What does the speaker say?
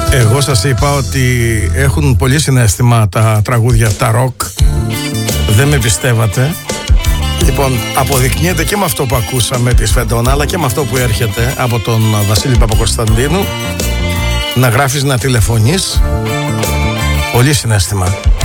Εγώ σας είπα ότι έχουν πολύ συναίσθημα τα τραγούδια, τα ροκ. Δεν με πιστεύατε. Λοιπόν, αποδεικνύεται και με αυτό που ακούσαμε τη Σφεντόνα, αλλά και με αυτό που έρχεται από τον Βασίλη Παπακοσταντίνου. Να γράφεις, να τηλεφωνείς. Πολύ συναίσθημα.